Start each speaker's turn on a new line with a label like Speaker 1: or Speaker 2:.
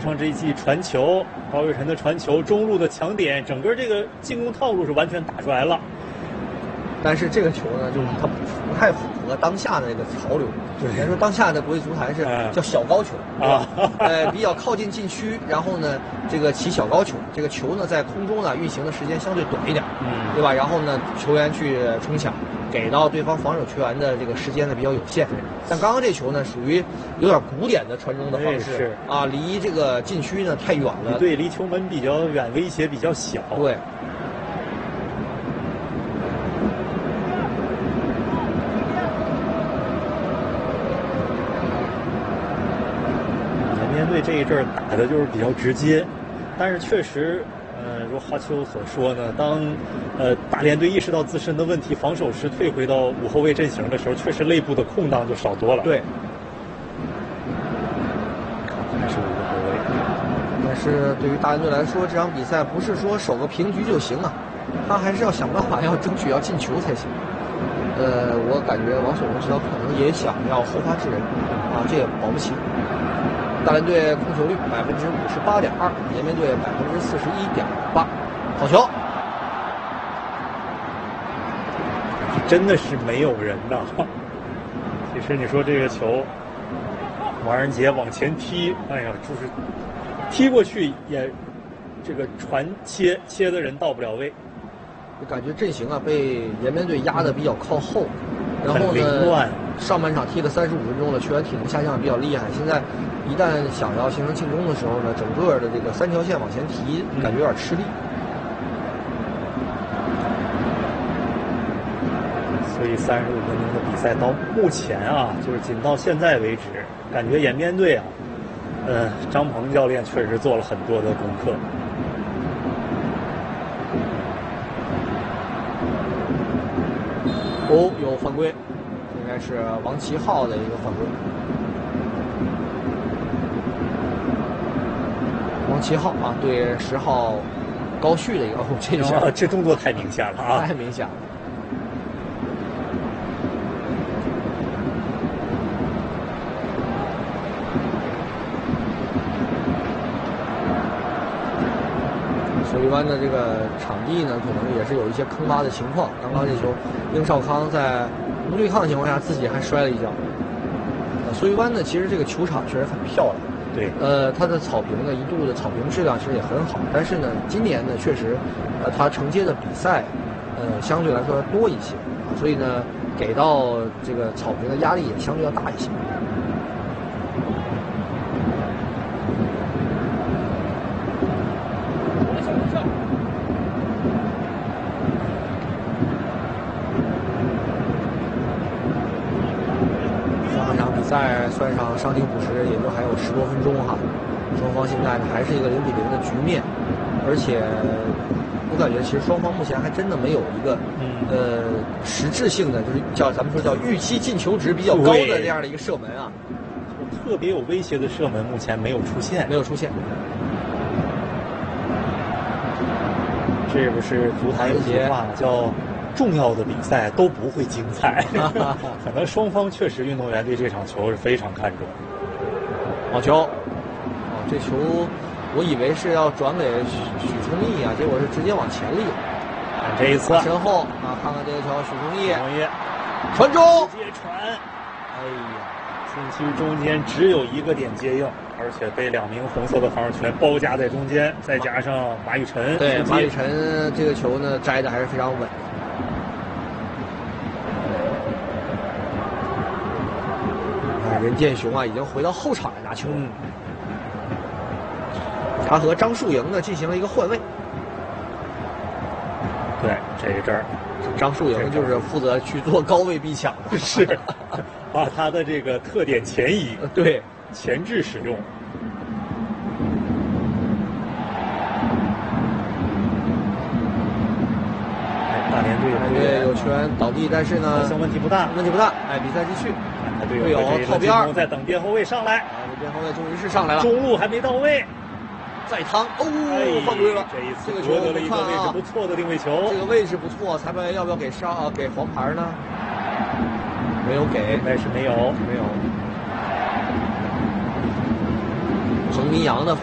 Speaker 1: 上这一记传球，高瑞辰的传球，中路的抢点，整个这个进攻套路是完全打出来了。
Speaker 2: 但是这个球呢，就是它不太符合当下的这个潮流。
Speaker 1: 对，
Speaker 2: 人说当下的国际足坛是叫小高球
Speaker 1: 啊，
Speaker 2: 比较靠近禁区，然后呢，这个起小高球，这个球呢在空中呢运行的时间相对短一点，对吧？然后呢，球员去冲抢，给到对方防守球员的这个时间呢比较有限。但刚刚这球呢，属于有点古典的传中的方式啊，离这个禁区呢太远了，
Speaker 1: 对，离球门比较远，威胁比较小。
Speaker 2: 对。
Speaker 1: 对这一阵打的就是比较直接，但是确实，如哈丘所说呢，当大连队意识到自身的问题，防守时退回到5后卫阵型的时候，确实内部的空档就少多了。
Speaker 2: 对，
Speaker 1: 还是5个后卫。
Speaker 2: 但是对于大连队来说，这场比赛不是说守个平局就行啊，他还是要想办法要争取要进球才行。我感觉王守荣指导可能也想要后发制人啊，这也保不齐。大连队控球率58.2%，延边队41.8%，好球！
Speaker 1: 真的是没有人呐。其实你说这个球，王仁杰往前踢，哎呀，就是踢过去也这个传切的人到不了位。
Speaker 2: 感觉阵型啊被延边队压得比较靠后，然后呢，上半场踢了35分钟了，球员体能下降比较厉害。现在一旦想要形成进攻的时候呢，整个的这个3条线往前提，感觉有点吃力。
Speaker 1: 所以35分钟的比赛到目前啊，就是仅到现在为止，感觉延边队啊，张鹏教练确实做了很多的功课。
Speaker 2: 有犯规，应该是王琦浩的一个犯规。王琦浩啊，对10号高旭的一个这下，
Speaker 1: 这动作太明显了啊！
Speaker 2: 太明显了。水利湾的这个场地呢，可能也是有一些坑洼的情况。刚刚这球，英少康在无对抗的情况下，自己还摔了一跤。水利湾呢，其实这个球场确实很漂亮。
Speaker 1: 对，
Speaker 2: 它的草坪呢，一度的草坪质量其实也很好。但是呢，今年呢，确实，它承接的比赛，相对来说多一些，所以呢，给到这个草坪的压力也相对要大一些。赛算上伤停补时，也就还有10多分钟哈。双方现在呢还是一个0-0的局面，而且我感觉其实双方目前还真的没有一个实质性的，就是咱们说叫预期进球值比较高的这样的一个射门啊，
Speaker 1: 特别有威胁的射门目前没有出现，这不是足坛有句话叫重要的比赛都不会精彩，可能双方确实运动员对这场球是非常看重。
Speaker 2: 好球，这球我以为是要转给许崇义啊，结果是直接往前立。
Speaker 1: 这一次
Speaker 2: 身后啊，看看这个球，许崇义
Speaker 1: 传中，
Speaker 2: 直接传，哎呀，
Speaker 1: 禁区中间只有一个点接应，而且被2名红色的防守权包夹在中间，再加上马雨辰，
Speaker 2: 对，马雨辰这个球呢摘的还是非常稳。任建雄啊，已经回到后场来拿球了。他和张树营呢进行了一个换位。
Speaker 1: 对，这一阵儿，
Speaker 2: 张树营就是负责去做高位逼抢的，
Speaker 1: 是把他的这个特点前移，
Speaker 2: 对，
Speaker 1: 前置使用。大连队
Speaker 2: 有球员倒地，但是呢，
Speaker 1: 好像问题不大。
Speaker 2: 哎，比赛继续。
Speaker 1: 队友
Speaker 2: 靠边，
Speaker 1: 在等边后卫上来。
Speaker 2: 边后卫终于是上来了，
Speaker 1: 中路还没到位，
Speaker 2: 再趟犯规了。
Speaker 1: 这个球得了一个位置不错的定位球，
Speaker 2: 这个位置不错，裁判要不要给黄牌呢？没有给，
Speaker 1: 应该是没有。
Speaker 2: 彭明阳的